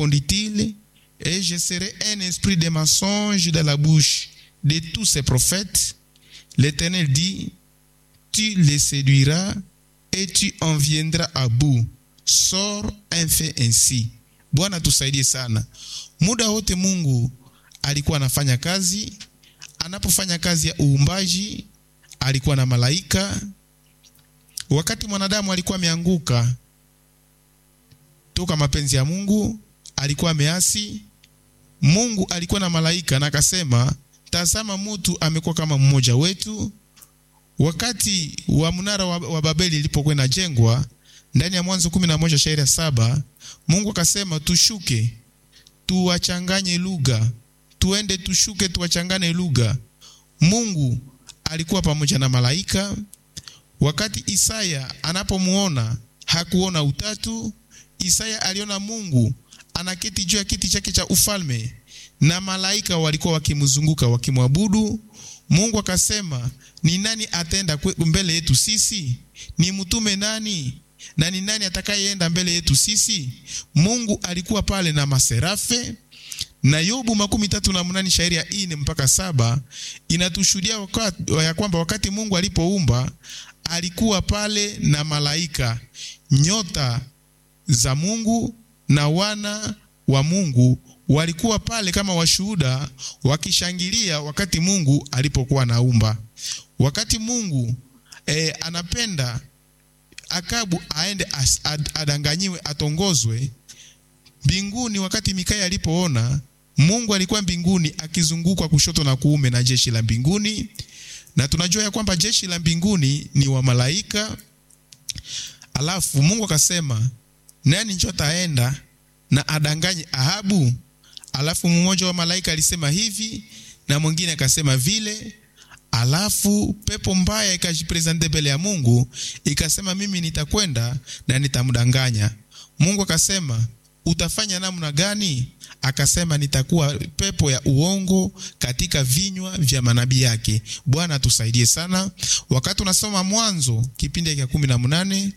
répondit-il, et je serai un esprit de mensonge dans la bouche de tous ces prophètes. L'Éternel dit, tu les séduiras et tu en viendras à bout. Sors un fait ainsi. Bwana tusaidie sana. Muda wote Mungu alikuwa anafanya kazi. Anapofanya kazi ya uumbaji, alikuwa na malaika. Wakati mwanadamu alikuwa ameanguka toka mapenzi ya Mungu, alikuwa ameasi, Mungu alikuwa na malaika na akasema, tazama mtu amekuwa kama mmoja wetu. Wakati wa mnara wa Babeli ilipokuwa inajengwa, ndani ya Mwanzo 11 shairi ya 7, Mungu akasema tushuke, tuwachanganye lugha. Tuende tushuke tuwachanganye lugha. Mungu alikuwa pamoja na malaika. Wakati Isaya anapomuona, hakuona utatu. Isaya aliona Mungu anaketi juu ya kiti chake cha ufalme na malaika walikuwa wakimzunguka wakimwabudu. Mungu akasema, ni nani atenda mbele yetu sisi? Ni mtume nani? Na ni nani atakayeenda mbele yetu sisi? Mungu alikuwa pale na maserafe. Na Yobu 38 shairi ya 4 mpaka 7 inatushuhudia ya kwamba wakati Mungu alipoumba, alikuwa pale na malaika. Nyota za Mungu na wana wa Mungu walikuwa pale kama washuhuda wakishangilia wakati Mungu alipokuwa anaumba. Wakati Mungu anapenda Akabu aende adanganyiwe, atongozwe mbinguni, wakati Mikaya alipoona Mungu alikuwa mbinguni akizungukwa kushoto na kuume na jeshi la mbinguni. Na tunajua ya kwamba jeshi la mbinguni ni wa malaika. Alafu Mungu akasema, nani njoo taenda na adanganye Ahabu? Alafu mmoja wa malaika alisema hivi na mwingine akasema vile. Alafu pepo mbaya ikajipresente mbele ya Mungu, ikasema mimi nitakwenda na nitamdanganya. Mungu akasema, utafanya namna gani? Akasema, nitakuwa pepo ya uongo katika vinywa vya manabii yake. Bwana tusaidie sana. Wakati unasoma Mwanzo kipindi cha 18,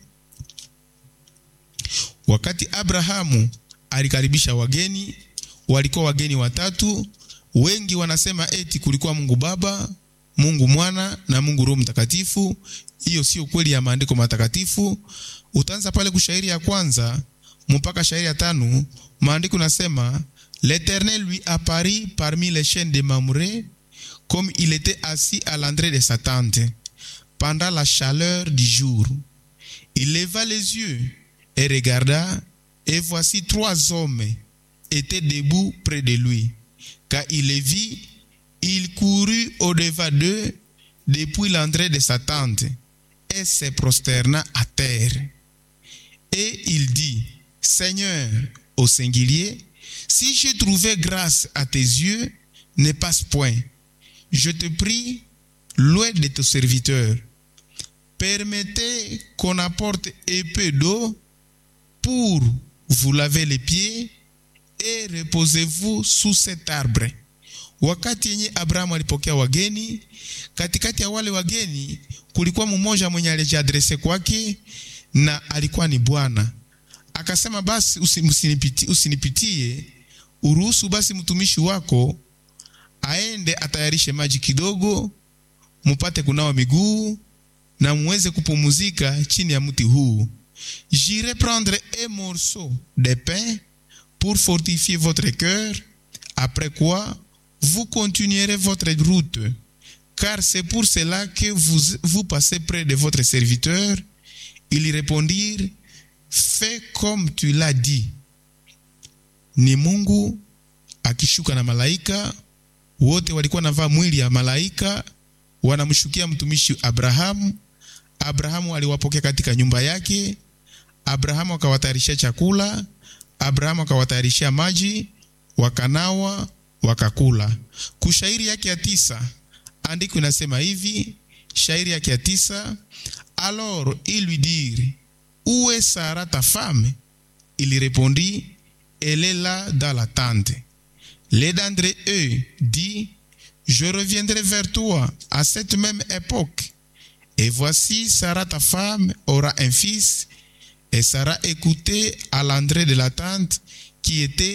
wakati Abrahamu alikaribisha wageni, walikuwa wageni watatu. Wengi wanasema eti kulikuwa Mungu Baba, Mungu Mwana na Mungu Roho Mtakatifu. Hiyo sio kweli ya maandiko matakatifu. Utaanza pale kushairi ya 1 mpaka shairi ya 5, maandiko nasema, l'Éternel lui apparut parmi les chaînes de Mamré, comme il était assis à l'entrée de sa tente, pendant la chaleur du jour. Il leva les yeux et regarda, et voici 3 hommes étaient debout près de lui. Quand il les vit, il courut au-devant d'eux depuis l'entrée de sa tente et se prosterna à terre. Et il dit, Seigneur, au singulier, si j'ai trouvé grâce à tes yeux, ne passe point. Je te prie, loin de ton serviteur. Permettez qu'on apporte un peu d'eau pour vous laver les pieds et reposez-vous sous cet arbre. Wakati yenye Abrahamu alipokea wageni, katikati ya wale wageni kulikuwa mmoja mwenye alijiadrese kwake na alikuwa ni Bwana. Akasema, basi usinipitie, uruhusu basi mtumishi wako aende atayarishe maji kidogo, mupate kunawa miguu na muweze kupumzika chini ya mti huu. J'irai prendre un morceau de pain pour fortifier votre cœur, après quoi vous continuerez votre route, car c'est pour cela que vous passez près de votre serviteur. Ils répondirent, fais comme tu l'as dit. Ni Mungu akishuka na malaika, wote walikuwa navaa mwili ya malaika, wanamshukia mtumishi Abrahamu. Abrahamu aliwapokea katika nyumba yake. Abrahamu akawatayarishia chakula, Abrahamu akawatayarishia maji, wakanawa, wakakula. Kushairi yake ya 9, andiko inasema hivi, shairi yake ya 9, alors il lui dit, où est Sarah ta femme? Il répondit, elle est là dans la tente. L'un d'entre eux dit, je reviendrai vers toi à cette même époque. Et voici Sarah ta femme aura un fils. Et Sarah écoutait à l'entrée de la tente qui était